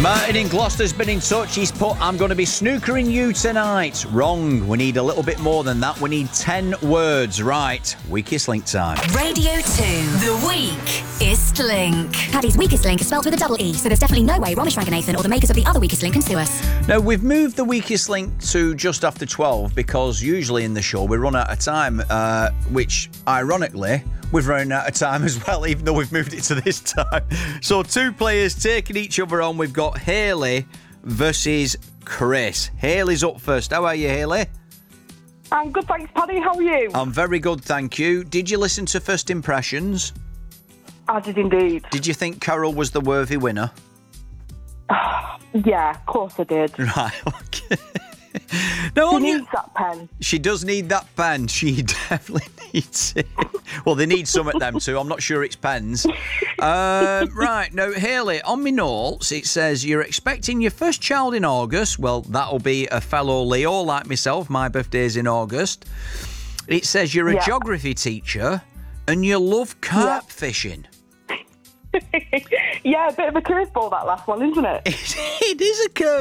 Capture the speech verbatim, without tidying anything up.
Martin in Gloucester's been in touch. He's put, I'm going to be snookering you tonight. Wrong. We need a little bit more than that. We need ten words. Right. Weakest link time. Radio two, the weakest link. Paddy's weakest link is spelled with a double E, so there's definitely no way Romish Ranganathan or the makers of the other weakest link can sue us. Now, we've moved the weakest link to just after twelve because usually in the show we run out of time, uh, which, ironically, we've run out of time as well, even though we've moved it to this time. So two players taking each other on. We've got Hayley versus Chris. Hayley's up first. How are you, Hayley? I'm good, thanks, Paddy. How are you? I'm very good, thank you. Did you listen to First Impressions? I did indeed. Did you think Carol was the worthy winner? Yeah, of course I did. Right, okay. No, She you- needs that pen. She does need that pen. She definitely needs it. Well, they need some at them too. I'm not sure it's pens. Uh, right, now, Hayley, on my notes, it says you're expecting your first child in August. Well, that'll be a fellow Leo like myself. My birthday's in August. It says you're a Yeah. geography teacher and you love carp Yeah. fishing. Yeah, a bit of a curveball, that last one, isn't it? It is a curve.